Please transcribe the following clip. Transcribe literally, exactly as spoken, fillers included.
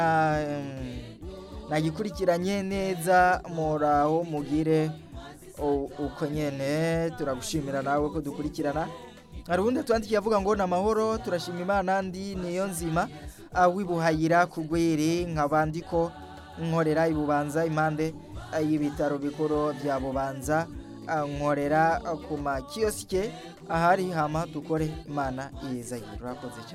nagikurikiranye neza muraho mugire uko nyene turagushimira nawe ko dukurikirana. Hari undi twandikiye avuga ngo namahoro turashima Imana ndi niyo nzima wibuhayira kugwere nkabandi ko nkorera ibubanza impande y'ibitaro bikuru bya Bubanza nkorera ku makiyosike ahari hama dukore Imana yeza yirakoze.